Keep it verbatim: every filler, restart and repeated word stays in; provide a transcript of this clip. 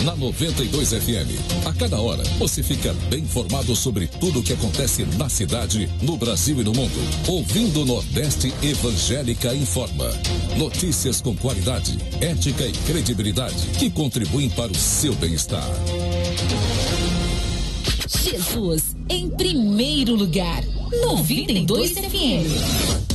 na noventa e dois F M. A cada hora, você fica bem informado sobre tudo o que acontece na cidade, no Brasil e no mundo. Ouvindo Nordeste Evangélica Informa. Notícias com qualidade, ética e credibilidade que contribuem para o seu bem-estar. Jesus em primeiro lugar. noventa e dois F M.